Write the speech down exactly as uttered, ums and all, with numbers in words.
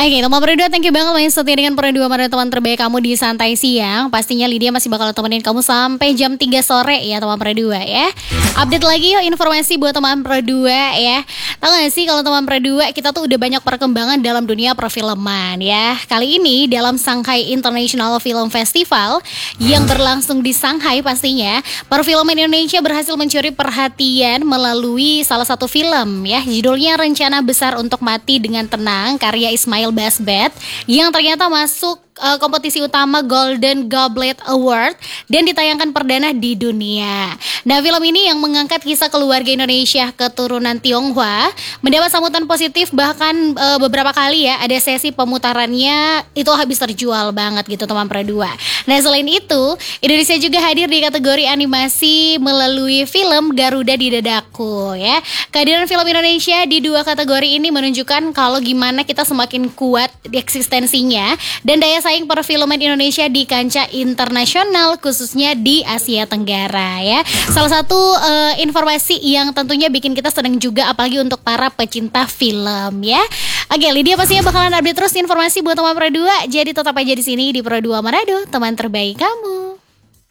Oke, teman Pro dua, thank you banget main setia dengan Pro dua, mana teman terbaik kamu di Santai Siang. Pastinya Lydia masih bakal temenin kamu sampai jam tiga sore ya teman Pro dua ya. Update lagi yuk informasi buat teman Pro dua ya. Tahu gak sih kalau teman Pro dua, kita tuh udah banyak perkembangan dalam dunia perfilman ya. Kali ini dalam Shanghai International Film Festival yang berlangsung di Shanghai, pastinya perfilman Indonesia berhasil mencuri perhatian melalui salah satu film ya. Judulnya Rencana Besar Untuk Mati Dengan Tenang, karya Ismail Basbet, yang ternyata masuk uh, kompetisi utama Golden Goblet Award dan ditayangkan perdana di dunia. Nah, film ini yang mengangkat kisah keluarga Indonesia keturunan Tionghoa mendapat sambutan positif, bahkan uh, beberapa kali ya ada sesi pemutarannya itu habis terjual banget gitu teman Pro dua. Nah, selain itu Indonesia juga hadir di kategori animasi melalui film Garuda di Dadaku ya. Kehadiran film Indonesia di dua kategori ini menunjukkan kalau gimana kita semakin kuat di eksistensinya dan daya saing perfilman Indonesia di kancah internasional, khususnya di Asia Tenggara ya. Salah satu uh, informasi yang tentunya bikin kita senang juga, apalagi untuk para pecinta film ya. Oke, Lydia pastinya bakalan update terus informasi buat teman Pro dua. Jadi tetap aja di sini di Pro dua Manado, teman terbaik kamu.